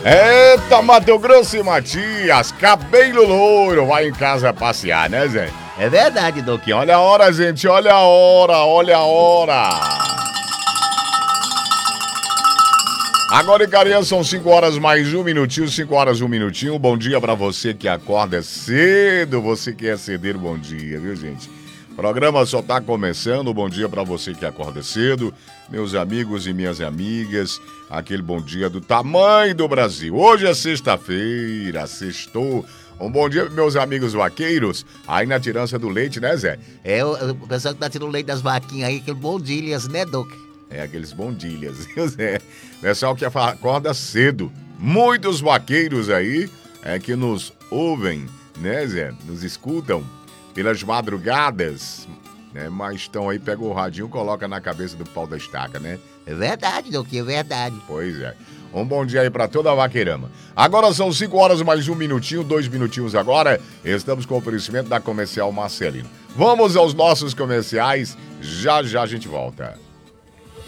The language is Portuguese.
Eita, Mato Grosso e Matias, cabelo louro, vai em casa passear, né, Zé? É verdade, Doquinho. Olha a hora, gente, olha a hora, olha a hora. Agora em Carinha são 5 horas mais um minutinho, 5 horas 1 minutinho. Bom dia pra você que acorda cedo, você que é cedeiro, bom dia, viu, gente? O programa só tá começando, bom dia pra você que acorda cedo, meus amigos e minhas amigas, aquele bom dia do tamanho do Brasil. Hoje é sexta-feira, sextou. Um bom dia, meus amigos vaqueiros, aí na tirança do leite, né, Zé? O pessoal que tá tirando leite das vaquinhas aí, aquele bondilhas, né, Doc? Aqueles bondilhas, viu, Zé? Pessoal que acorda cedo. Muitos vaqueiros aí que nos ouvem, né, Zé? Nos escutam pelas madrugadas, né? Mas estão aí, pega o radinho, coloca na cabeça do pau da estaca, né? É verdade, Doquinho, é verdade. Pois é. Um bom dia aí pra toda a vaqueirama. Agora são 5 horas mais 1 minutinho, 2 minutinhos agora. Estamos com o oferecimento da Comercial Marcelino. Vamos aos nossos comerciais, já já a gente volta.